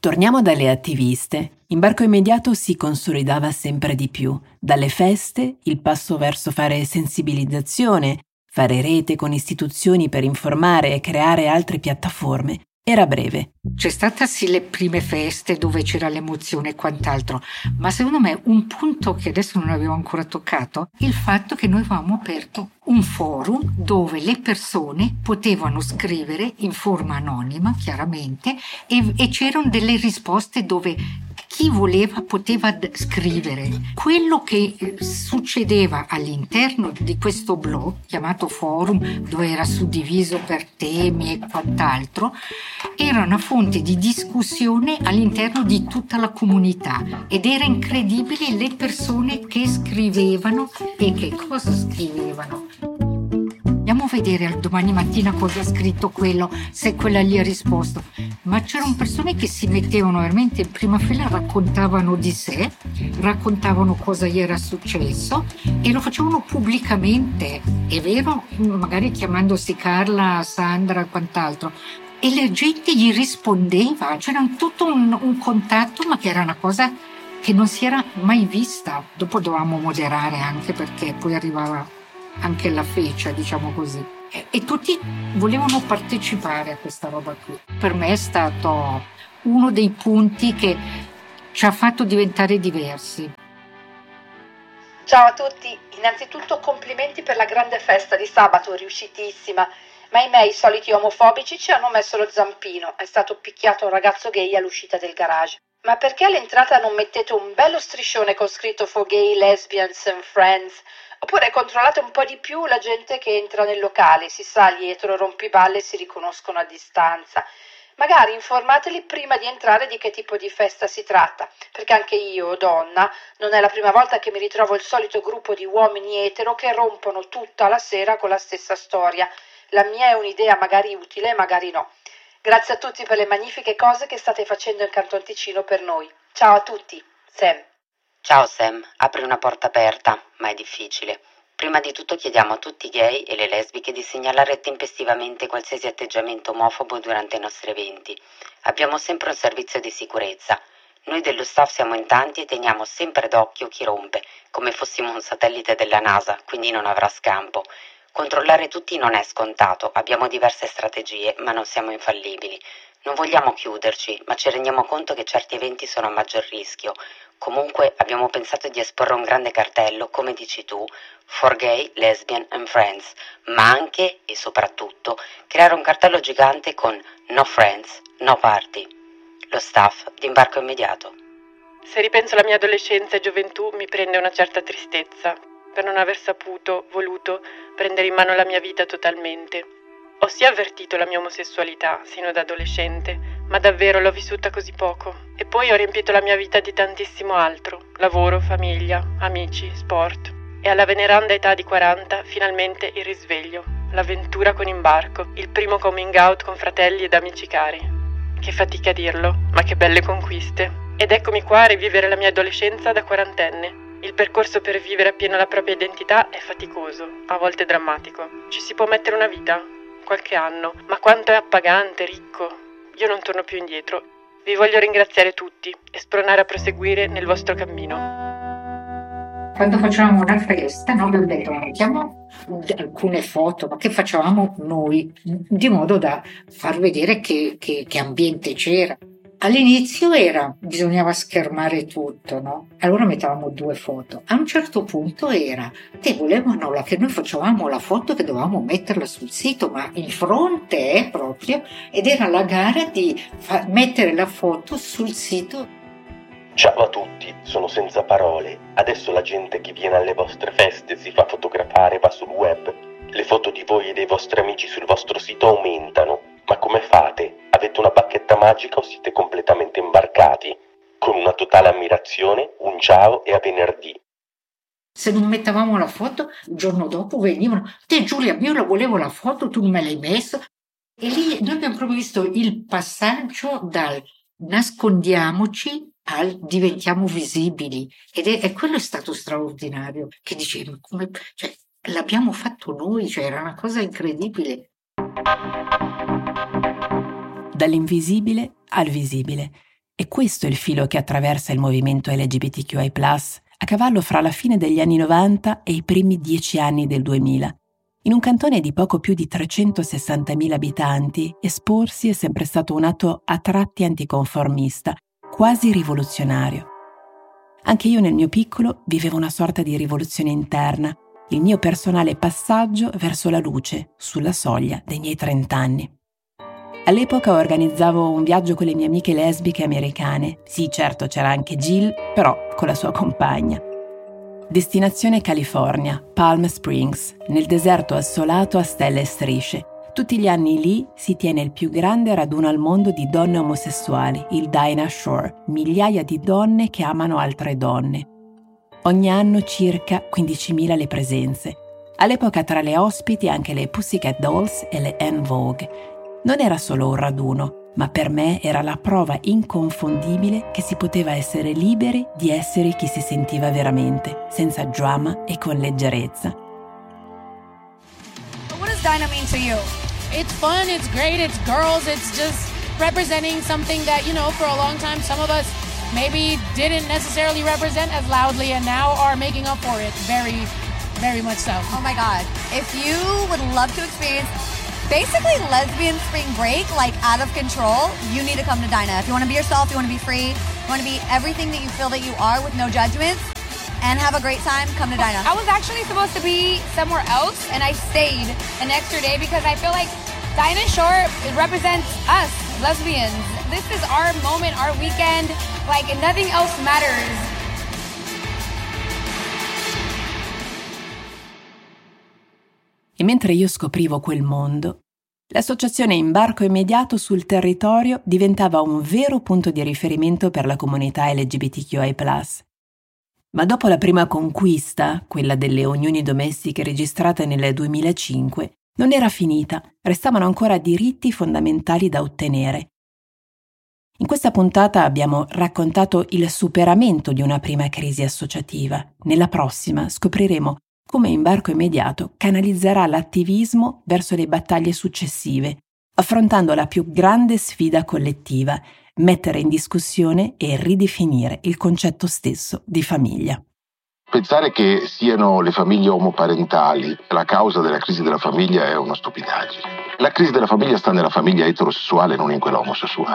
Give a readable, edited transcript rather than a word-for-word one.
Torniamo dalle attiviste. Imbarco Immediato si consolidava sempre di più. Dalle feste, il passo verso fare sensibilizzazione, fare rete con istituzioni per informare e creare altre piattaforme. Era breve. C'è stata sì le prime feste dove c'era l'emozione e quant'altro, ma secondo me un punto che adesso non avevo ancora toccato è il fatto che noi avevamo aperto un forum dove le persone potevano scrivere in forma anonima, chiaramente, e c'erano delle risposte dove chi voleva poteva scrivere. Quello che succedeva all'interno di questo blog, chiamato forum, dove era suddiviso per temi e quant'altro, era una fonte di discussione all'interno di tutta la comunità ed era incredibile le persone che scrivevano e che cosa scrivevano. Andiamo a vedere domani mattina cosa ha scritto quello, se quella lì ha risposto. Ma c'erano persone che si mettevano veramente in prima fila, raccontavano di sé, raccontavano cosa gli era successo e lo facevano pubblicamente, è vero, magari chiamandosi Carla, Sandra, quant'altro. E la gente gli rispondeva, c'era tutto un contatto, ma che era una cosa che non si era mai vista. Dopo dovevamo moderare anche perché poi arrivava anche la feccia, diciamo così. E tutti volevano partecipare a questa roba qui. Per me è stato uno dei punti che ci ha fatto diventare diversi. Ciao a tutti, innanzitutto complimenti per la grande festa di sabato, riuscitissima. Ma ahimè i soliti omofobici ci hanno messo lo zampino, è stato picchiato un ragazzo gay all'uscita del garage. Ma perché all'entrata non mettete un bello striscione con scritto for gay, lesbians and friends? Oppure controllate un po' di più la gente che entra nel locale, si sa, gli etero rompiballe si riconoscono a distanza. Magari informateli prima di entrare di che tipo di festa si tratta, perché anche io, donna, non è la prima volta che mi ritrovo il solito gruppo di uomini etero che rompono tutta la sera con la stessa storia. La mia è un'idea magari utile, magari no. Grazie a tutti per le magnifiche cose che state facendo in Canton Ticino per noi. Ciao a tutti, Sam. Ciao Sam, apri una porta aperta, ma è difficile. Prima di tutto chiediamo a tutti i gay e le lesbiche di segnalare tempestivamente qualsiasi atteggiamento omofobo durante i nostri eventi. Abbiamo sempre un servizio di sicurezza. Noi dello staff siamo in tanti e teniamo sempre d'occhio chi rompe, come fossimo un satellite della NASA, quindi non avrà scampo. Controllare tutti non è scontato, abbiamo diverse strategie, ma non siamo infallibili. Non vogliamo chiuderci, ma ci rendiamo conto che certi eventi sono a maggior rischio. Comunque abbiamo pensato di esporre un grande cartello, come dici tu, for gay, lesbian and friends, ma anche e soprattutto creare un cartello gigante con no friends, no party. Lo staff di Imbarco Immediato. Se ripenso alla mia adolescenza e gioventù mi prende una certa tristezza per non aver saputo, voluto prendere in mano la mia vita totalmente. Ho sì avvertito la mia omosessualità sino da adolescente, ma davvero l'ho vissuta così poco. E poi ho riempito la mia vita di tantissimo altro: lavoro, famiglia, amici, sport. E alla veneranda età di 40, finalmente il risveglio, l'avventura con Imbarco, il primo coming out con fratelli ed amici cari. Che fatica a dirlo, ma che belle conquiste. Ed eccomi qua a rivivere la mia adolescenza da quarantenne. Il percorso per vivere appieno la propria identità è faticoso, a volte drammatico. Ci si può mettere una vita, qualche anno, ma quanto è appagante, ricco. Io non torno più indietro. Vi voglio ringraziare tutti e spronare a proseguire nel vostro cammino. Quando facevamo una festa, noi abbiamo detto, mettiamo alcune foto, ma che facevamo noi, di modo da far vedere che ambiente c'era. All'inizio bisognava schermare tutto, no? Allora mettevamo 2 foto. A un certo punto che volevano che noi facevamo la foto che dovevamo metterla sul sito, ma in fronte proprio, ed era la gara di mettere la foto sul sito. Ciao a tutti, sono senza parole. Adesso la gente che viene alle vostre feste si fa fotografare, va sul web. Le foto di voi e dei vostri amici sul vostro sito aumentano. Ma come fate? Avete una bacchetta magica o siete completamente imbarcati? Con una totale ammirazione, un ciao e a venerdì. Se non mettevamo la foto, il giorno dopo venivano: te Giulia, io la volevo la foto, tu non me l'hai messa. E lì noi abbiamo proprio visto il passaggio dal nascondiamoci al diventiamo visibili. E quello è stato straordinario, che dicevo, l'abbiamo fatto noi, era una cosa incredibile. Dall'invisibile al visibile. E questo è il filo che attraversa il movimento LGBTQI+, a cavallo fra la fine degli anni 90 e i primi 10 anni del 2000. In un cantone di poco più di 360.000 abitanti, esporsi è sempre stato un atto a tratti anticonformista, quasi rivoluzionario. Anche io nel mio piccolo vivevo una sorta di rivoluzione interna, il mio personale passaggio verso la luce, sulla soglia dei miei 30 anni. All'epoca organizzavo un viaggio con le mie amiche lesbiche americane. Sì, certo, c'era anche Jill, però con la sua compagna. Destinazione California, Palm Springs, nel deserto assolato a stelle e strisce. Tutti gli anni lì si tiene il più grande raduno al mondo di donne omosessuali, il Dinah Shore, migliaia di donne che amano altre donne. Ogni anno circa 15.000 le presenze. All'epoca tra le ospiti anche le Pussycat Dolls e le En Vogue. Non era solo un raduno, ma per me era la prova inconfondibile che si poteva essere liberi di essere chi si sentiva veramente, senza drama e con leggerezza. What does Dinah mean to you? It's fun, it's great, it's girls, it's just representing something that, for a long time some of us maybe didn't necessarily represent as loudly and now are making up for it very, very much so. Oh my God. If you would love to experience basically lesbian spring break, like out of control, you need to come to Dinah. If you want to be yourself, you want to be free, you want to be everything that you feel that you are with no judgments, and have a great time, come to Dinah. I was actually supposed to be somewhere else, and I stayed an extra day because I feel like Dinah Shore represents us, lesbians. This is our moment, our weekend, like nothing else matters. E mentre io scoprivo quel mondo, l'associazione Imbarco Immediato sul territorio diventava un vero punto di riferimento per la comunità LGBTQI+. Ma dopo la prima conquista, quella delle unioni domestiche registrate nel 2005, non era finita, restavano ancora diritti fondamentali da ottenere. In questa puntata abbiamo raccontato il superamento di una prima crisi associativa. Nella prossima scopriremo come Imbarco Immediato canalizzerà l'attivismo verso le battaglie successive, affrontando la più grande sfida collettiva, mettere in discussione e ridefinire il concetto stesso di famiglia. Pensare che siano le famiglie omoparentali la causa della crisi della famiglia è una stupidaggine. La crisi della famiglia sta nella famiglia eterosessuale, non in quella omosessuale.